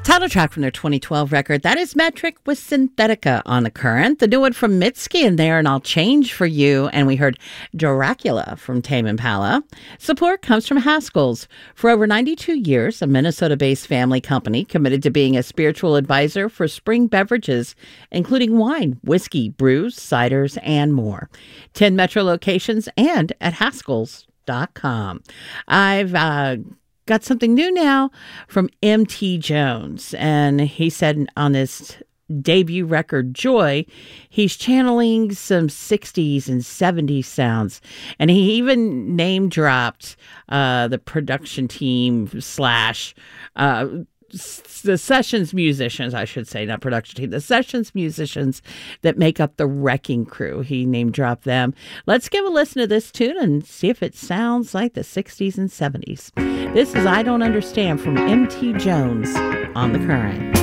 Title track from their 2012 record, that is Metric with Synthetica on The Current. The new one from Mitski in there, and I'll Change for You. And we heard Dracula from Tame Impala. Support comes from Haskell's. For over 92 years, a Minnesota-based family company committed to being a spiritual advisor for spring beverages, including wine, whiskey, brews, ciders, and more. 10 Metro locations and at Haskells.com. I've got something new now from M.T. Jones, and he said on his debut record, Joy, he's channeling some 60s and 70s sounds, and he even name-dropped the production team slash the sessions musicians, I should say, not production team, the sessions musicians that make up the Wrecking Crew. He name-dropped them. Let's give a listen to this tune and see if it sounds like the 60s and 70s. This is I Don't Understand from M.T. Jones on The Current.